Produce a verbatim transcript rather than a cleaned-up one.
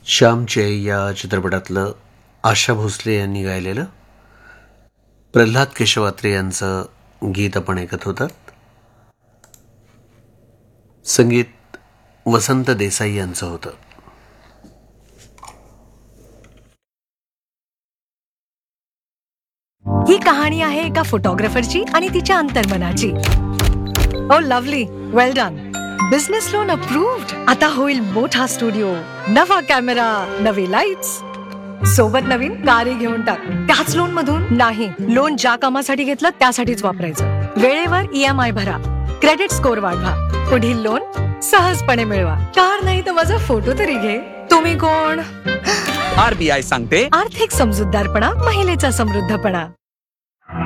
श्यामचे या चित्रपटातलं आशा भोसले यांनी गायलेलं प्रल्हाद केशवात्रे यांचं गीत आपण ऐकत होतात. संगीत वसंत देसाई यांचं होतं. ही कहाणी आहे एका फोटोग्राफरची आणि तिच्या अंतर्मनाची. ओ लवली, वेल डन. Business loan approved. आता होईल मोठा स्टुडिओ, नवा कॅमेरा, नवे लाईट्स, सोबत नवीन गाडी घेऊन टाक. त्याच लोन मधून नाही, लोन ज्या कामासाठी घेतलं त्यासाठीच वापरायचं. वेळेवर ईएमआय भरा, क्रेडिट स्कोअर वाढवा, पुढील लोन सहजपणे मिळवा. कार नाही तर माझा फोटो तरी घे. तुम्ही कोण? आरबीआय सांगते, आर्थिक समजूतदारपणा महिलेचा समृद्धपणा.